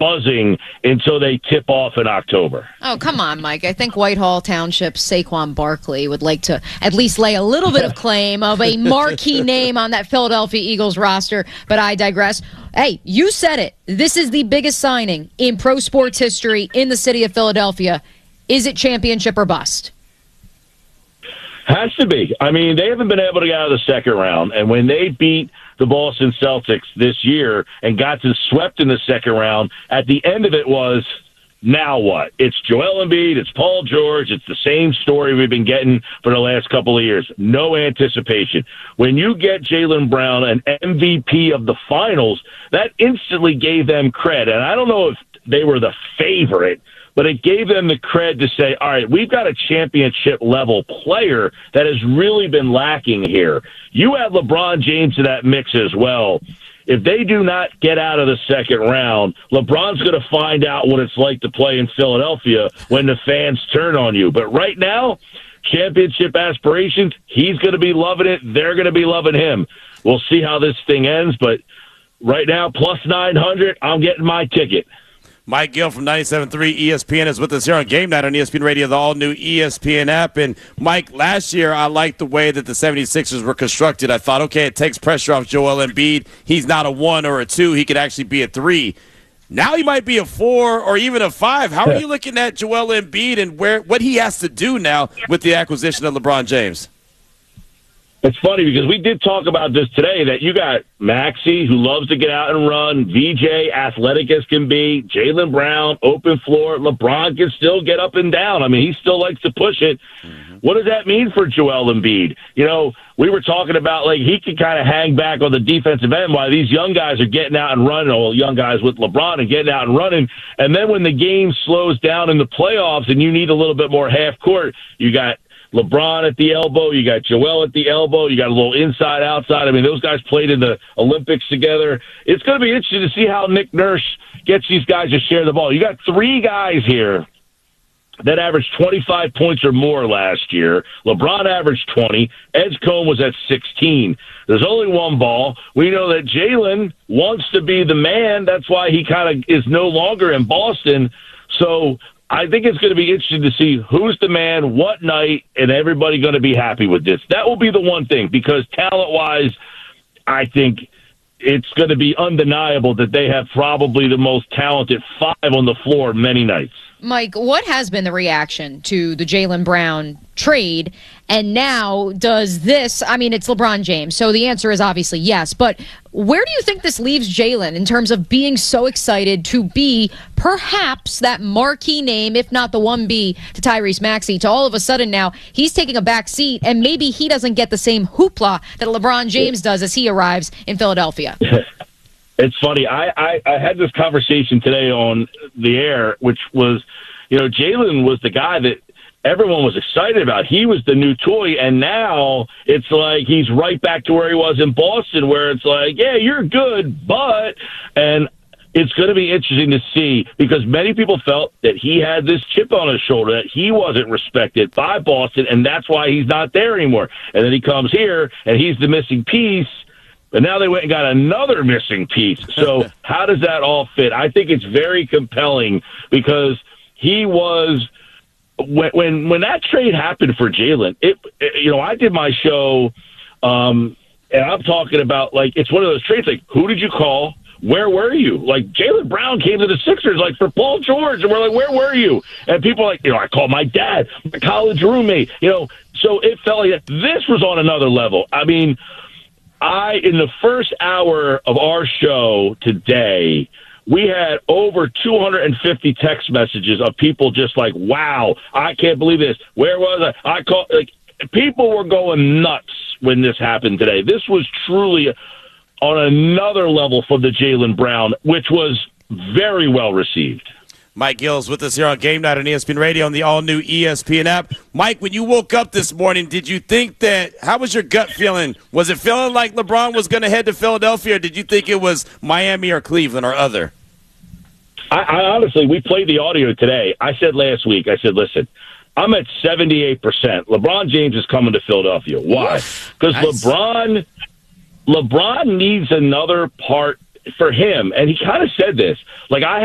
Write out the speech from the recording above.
buzzing until they tip off in October. Oh, come on, Mike. I think Whitehall Township's Saquon Barkley would like to at least lay a little bit of claim of a marquee name on that Philadelphia Eagles roster, but I digress. Hey, you said it. This is the biggest signing in pro sports history in the city of Philadelphia. Is it championship or bust? Has to be. I mean, they haven't been able to get out of the second round, and when they beat the Boston Celtics this year and got to swept in the second round, at the end of it was, now what? It's Joel Embiid, it's Paul George, it's the same story we've been getting for the last couple of years. No anticipation. When you get Jaylen Brown an MVP of the finals, that instantly gave them cred, and I don't know if they were the favorite, but it gave them the cred to say, all right, we've got a championship-level player that has really been lacking here. You add LeBron James to that mix as well. If they do not get out of the second round, LeBron's going to find out what it's like to play in Philadelphia when the fans turn on you. But right now, championship aspirations, he's going to be loving it. They're going to be loving him. We'll see how this thing ends, but right now, plus 900, I'm getting my ticket. Mike Gill from 97.3 ESPN is with us here on Game Night on ESPN Radio, the all-new ESPN app. And, Mike, last year I liked the way that the 76ers were constructed. I thought, okay, it takes pressure off Joel Embiid. He's not a 1 or a 2. He could actually be a 3. Now he might be a 4 or even a 5. How are you looking at Joel Embiid and what he has to do now with the acquisition of LeBron James? It's funny because we did talk about this today, that you got Maxey, who loves to get out and run, VJ, athletic as can be, Jaylen Brown, open floor. LeBron can still get up and down. I mean, he still likes to push it. Mm-hmm. What does that mean for Joel Embiid? You know, we were talking about, like, he can kind of hang back on the defensive end while these young guys are getting out and running, or young guys with LeBron and getting out and running. And then when the game slows down in the playoffs and you need a little bit more half court, you got LeBron at the elbow, you got Joel at the elbow, you got a little inside, outside. I mean, those guys played in the Olympics together. It's going to be interesting to see how Nick Nurse gets these guys to share the ball. You got 3 guys here that averaged 25 points or more last year. LeBron averaged 20. Edgecombe was at 16. There's only 1 ball. We know that Jaylen wants to be the man. That's why he kind of is no longer in Boston. So I think it's going to be interesting to see who's the man, what night, and everybody going to be happy with this. That will be the one thing, because talent-wise, I think it's going to be undeniable that they have probably the most talented 5 on the floor many nights. Mike, what has been the reaction to the Jaylen Brown trade? And now does this, I mean, it's LeBron James, so the answer is obviously yes. But where do you think this leaves Jaylen in terms of being so excited to be perhaps that marquee name, if not the 1B to Tyrese Maxey, to all of a sudden now he's taking a back seat and maybe he doesn't get the same hoopla that LeBron James does as he arrives in Philadelphia? It's funny. I had this conversation today on the air, which was, you know, Jaylen was the guy that everyone was excited about. He was the new toy, and now it's like he's right back to where he was in Boston, where it's like, yeah, you're good, but, and it's going to be interesting to see, because many people felt that he had this chip on his shoulder, that he wasn't respected by Boston, and that's why he's not there anymore. And then he comes here, and he's the missing piece. But now they went and got another missing piece. So how does that all fit? I think it's very compelling, because he was when that trade happened for Jaylen. You know, I did my show, and I'm talking about, like, it's one of those trades. Like, who did you call? Where were you? Like, Jaylen Brown came to the Sixers, like, for Paul George, and we're like, where were you? And people are like, you know, I called my dad, my college roommate. You know, so it felt like this was on another level. I mean, in the first hour of our show today, we had over 250 text messages of people just like, wow, I can't believe this. Where was I? People were going nuts when this happened today. This was truly on another level for the Jaylen Brown, which was very well received. Mike Gill's with us here on Game Night on ESPN Radio on the all-new ESPN app. Mike, when you woke up this morning, did you think that – how was your gut feeling? Was it feeling like LeBron was going to head to Philadelphia, or did you think it was Miami or Cleveland or other? I honestly, we played the audio today. I said last week, listen, I'm at 78%. LeBron James is coming to Philadelphia. Why? Because nice. LeBron needs another part for him, and he kind of said this. Like,